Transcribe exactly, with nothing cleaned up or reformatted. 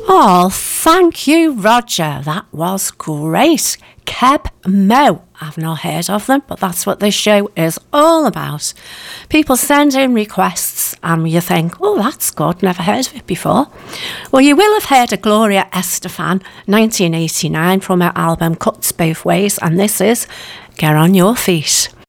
Oh, thank you, Roger. That was great. Keb Mo. I've not heard of them, but that's what this show is all about. People send in requests and you think, oh, that's good, never heard of it before. Well, you will have heard of Gloria Estefan, nineteen eighty-nine, from her album Cuts Both Ways, and this is Get On Your Feet.